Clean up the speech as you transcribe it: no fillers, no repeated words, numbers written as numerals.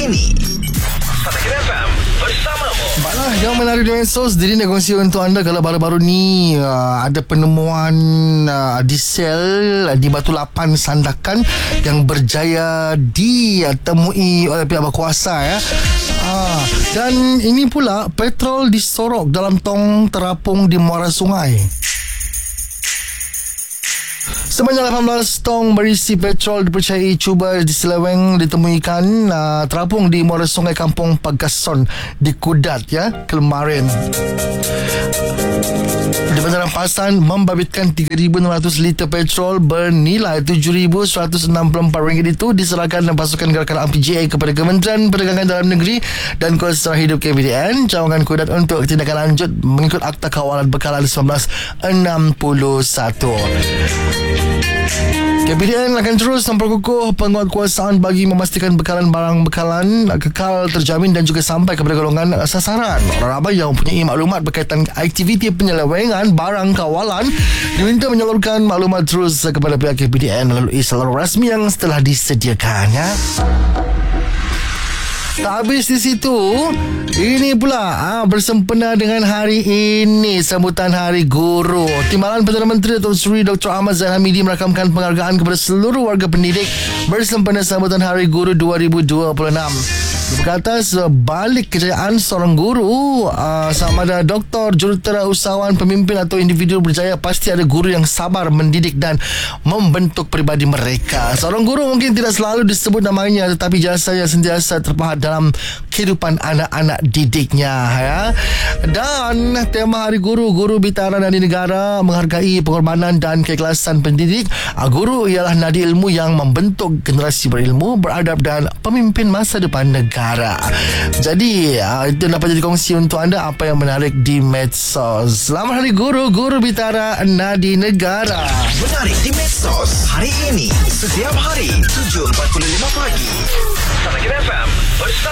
ini. Petakin FM bersamamu. Baiklah, yang menarik di medsos Diri nak kongsi untuk anda kalau baru-baru ni ada penemuan diesel di Batu Lapan Sandakan yang berjaya ditemui oleh pihak berkuasa ya. Dan ini pula petrol disorok dalam tong terapung di muara sungai. Sebanyak 18 tong berisi petrol dipercayai cuba diseleweng ditemuikan terapung di muara sungai Kampung Pagason di Kudat ya, kemarin. Di Bantaran Pasan membabitkan 3,600 liter petrol bernilai RM7,164 itu diserahkan pasukan gerakan RPJA kepada Kementerian Perdagangan Dalam Negeri dan Kelestarian Hidup KPDN Cawangan Kudat untuk tindakan lanjut mengikut Akta Kawalan Bekalan 1961. KPDN akan terus memperkukuh penguatkuasaan bagi memastikan bekalan barang-bekalan kekal terjamin dan juga sampai kepada golongan sasaran. Orang ramai yang mempunyai maklumat berkaitan aktiviti penyelewengan barang kawalan diminta menyalurkan maklumat terus kepada pihak KPDN melalui saluran rasmi yang telah disediakan ya. Tak habis di situ, ini pula bersempena dengan hari ini sambutan Hari Guru. Timbalan Perdana Menteri Datuk Seri Dr. Ahmad Zahid Hamidi merakamkan penghargaan kepada seluruh warga pendidik bersempena sambutan Hari Guru 2026. Berkata sebalik kejayaan seorang guru, sama ada doktor, jurutera, usahawan, pemimpin atau individu berjaya, pasti ada guru yang sabar mendidik dan membentuk peribadi mereka. Seorang guru mungkin tidak selalu disebut namanya, tetapi jasanya sentiasa terpahat dalam kehidupan anak-anak didiknya ya. Dan tema Hari Guru, Guru Bintara Nadi Negara menghargai pengorbanan dan keikhlasan pendidik. Guru ialah nadi ilmu yang membentuk generasi berilmu, beradab dan pemimpin masa depan negara. Jadi itu dapat jadi kongsi untuk anda apa yang menarik di medsos. Selamat Hari Guru, Guru Bintara Nadi Negara. Menarik di medsos hari ini setiap hari 7.45 pagi. Petakin FM bersama